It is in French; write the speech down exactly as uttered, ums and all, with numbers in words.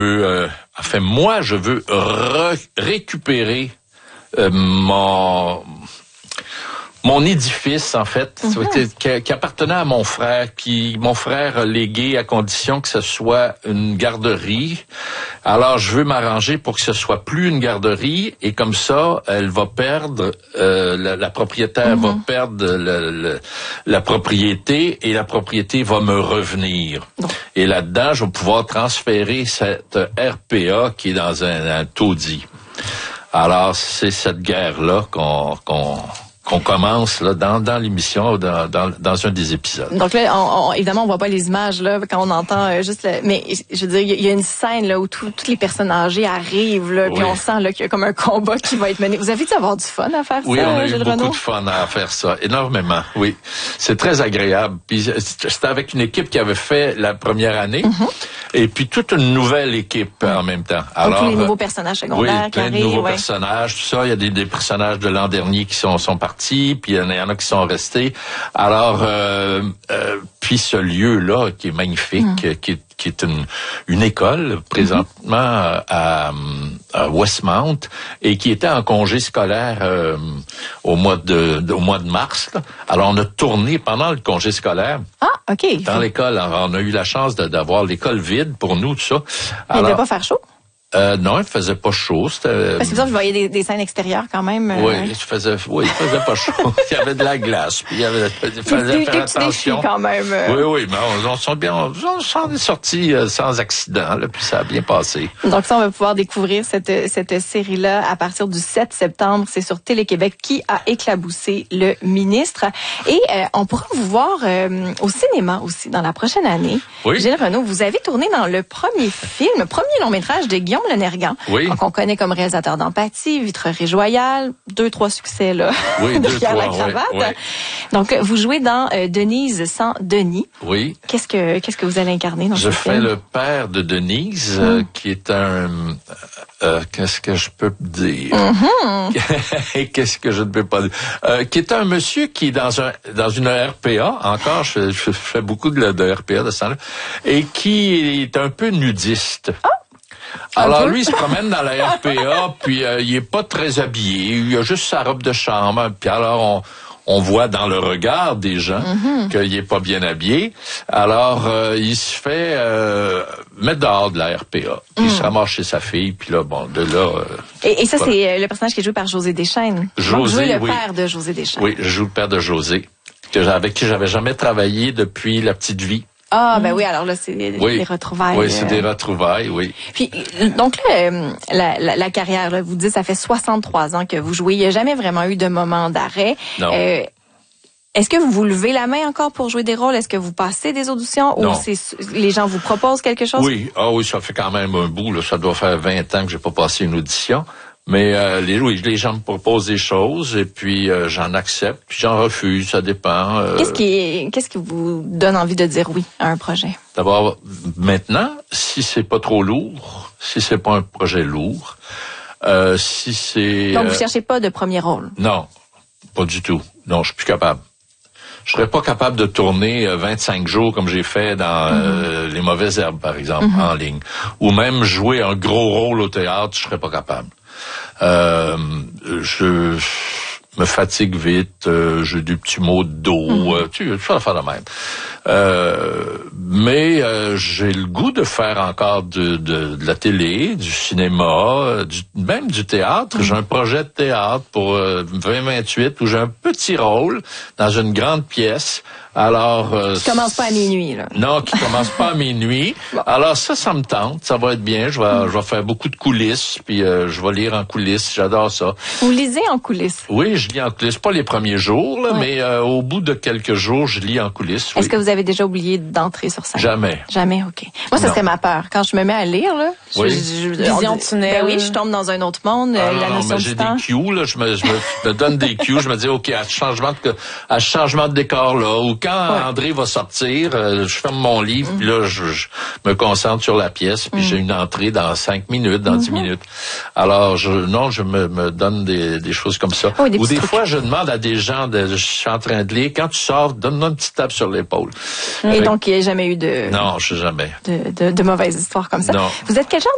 Euh, enfin, moi, je veux re- récupérer euh, mon... Mon édifice, en fait, mm-hmm. qui, qui appartenait à mon frère, qui mon frère a légué à condition que ce soit une garderie. Alors, je veux m'arranger pour que ce soit plus une garderie, et comme ça, elle va perdre, euh, la, la propriétaire mm-hmm. va perdre le, le, la propriété, et la propriété va me revenir. Mm-hmm. Et là-dedans, je vais pouvoir transférer cette R P A qui est dans un, un taudis. Alors, c'est cette guerre-là qu'on... qu'on qu'on commence là dans dans l'émission, dans, dans dans un des épisodes. Donc là, on, on, évidemment, on voit pas les images là quand on entend euh, juste. Le, mais je veux dire, il y, y a une scène là où tout, toutes les personnes âgées arrivent là, oui. Puis on sent là qu'il y a comme un combat qui va être mené. Vous avez dû avoir du fun à faire oui, ça, on a eu Gilles beaucoup Renaud? de fun à faire ça, énormément. Oui, c'est très agréable. Puis c'était avec une équipe qui avait fait la première année. Mm-hmm. Et puis toute une nouvelle équipe en même temps. Alors, donc, tous les nouveaux personnages secondaires oui, qui arrivent. Oui, plein de nouveaux ouais. personnages, tout ça. Il y a des, des personnages de l'an dernier qui sont, sont partis, puis il y en a qui sont restés. Alors, euh, euh, puis ce lieu-là qui est magnifique, mm. qui, qui est une, une école présentement mm-hmm. à, à Westmount et qui était en congé scolaire euh, au mois de, de au mois de mars. Là. Alors, on a tourné pendant le congé scolaire. Ah, ok. Dans l'école, alors, on a eu la chance de, d'avoir l'école vide pour nous, tout ça. Alors, il ne devait pas faire chaud? Euh, non, il faisait pas chaud. C'était... Parce que ça, je voyais des, des scènes extérieures quand même. Euh... Oui, il faisait, oui, il faisait pas chaud. Il y avait de la glace, puis il y avait, il fallait des, faire des attention. Quand même. Euh... Oui, oui, mais on, on s'en bien, on, on s'en est sorti euh, sans accident, là, puis ça a bien passé. Donc ça, on va pouvoir découvrir cette cette série-là à partir du sept septembre. C'est sur Télé-Québec, Qui a éclaboussé le ministre. Et euh, on pourra vous voir euh, au cinéma aussi dans la prochaine année. Oui. Gilles Renaud, vous avez tourné dans le premier film, premier long métrage de Guillaume Lenergan. Oui. Donc, on connaît comme réalisateur d'Empathie, Vitrerie Royale, deux, trois succès, là. Oui, deux, trois, la cravate. Oui, oui. Donc, vous jouez dans euh, Denise sans Denis. Oui. Qu'est-ce que, qu'est-ce que vous allez incarner dans Je ce film? fais le père de Denise, mm. euh, qui est un, euh, qu'est-ce que je peux dire? Mm-hmm. Qu'est-ce que je ne peux pas dire? Euh, qui est un monsieur qui est dans un, dans une R P A, encore, je, je fais beaucoup de, de R P A de ça, et qui est un peu nudiste. Oh. Alors lui, il se promène dans la R P A, puis euh, il est pas très habillé, il a juste sa robe de chambre, puis alors on, on voit dans le regard des gens mm-hmm. qu'il est pas bien habillé. Alors euh, il se fait euh, mettre dehors de la R P A, puis mm. il se ramasse chez sa fille, puis là, bon, de là... Euh, et, et ça, voilà. C'est le personnage qui est joué par José Deschênes. José, Donc, jouez le oui. père de José Deschênes. Oui, je joue le père de José, que, avec qui j'avais jamais travaillé depuis La Petite Vie. Ah, ben oui, alors là, c'est des, oui. des retrouvailles. Oui, c'est euh... des retrouvailles, oui. Puis, donc là, la, la, la carrière, là, vous dites, ça fait soixante-trois ans que vous jouez. Il n'y a jamais vraiment eu de moment d'arrêt. Non. Euh, est-ce que vous vous levez la main encore pour jouer des rôles? Est-ce que vous passez des auditions? Non. Ou c'est, les gens vous proposent quelque chose? Oui, ah oui, ça fait quand même un bout, là. Ça doit faire vingt ans que j'ai pas passé une audition. Mais euh, les, oui, les gens me proposent des choses et puis euh, j'en accepte, puis j'en refuse, ça dépend. Euh... Qu'est-ce qui, qu'est-ce qui vous donne envie de dire oui à un projet? D'abord, maintenant, si c'est pas trop lourd, si c'est pas un projet lourd, euh, si c'est... Donc, vous euh... cherchez pas de premier rôle? Non, pas du tout. Non, je suis plus capable. Je serais pas capable de tourner vingt-cinq jours comme j'ai fait dans mm-hmm. euh, Les Mauvaises Herbes, par exemple, mm-hmm. en ligne. Ou même jouer un gros rôle au théâtre, je serais pas capable. Euh, je me fatigue vite, euh, j'ai des petits maux de dos, mm-hmm. euh, tu vas faire de même. Euh, mais euh, j'ai le goût de faire encore de, de, de la télé, du cinéma, du, même du théâtre. Mm-hmm. J'ai un projet de théâtre pour euh, vingt vingt-huit où j'ai un petit rôle dans une grande pièce. Alors, euh, qui commence pas à minuit, là. Non, qui commence pas à minuit. Bon. Alors ça, ça me tente, ça va être bien. Je vais, mm. je vais faire beaucoup de coulisses, puis euh, je vais lire en coulisses. J'adore ça. Vous lisez en coulisses? Oui, je lis en coulisses. Pas les premiers jours, là, ouais. mais euh, au bout de quelques jours, je lis en coulisses. Est-ce oui. que vous avez déjà oublié d'entrer sur scène? Jamais. Jamais, ok. Moi, ça non. serait ma peur. Quand je me mets à lire, là, oui. je, je, vision tunnel. Ben oui, je tombe dans un autre monde. Ah, la non, notion mais du j'ai temps. des cues, là. Je me, je me, me donne des cues. Je me dis, ok, à ce changement de, à ce changement de décor là, ou quand ouais. André va sortir, euh, je ferme mon livre, mm. puis là, je, je me concentre sur la pièce, puis mm. j'ai une entrée dans cinq minutes, dans mm-hmm. dix minutes. Alors, je, non, je me, me donne des, des choses comme ça. Oh, des Ou des trucs. fois, je demande à des gens, de, je suis en train de lire, quand tu sors, donne-moi une petite tape sur l'épaule. Et fait, donc, il n'y a jamais eu de... Non, je sais jamais. De, de, de mauvaises histoires comme ça. Non. Vous êtes quel genre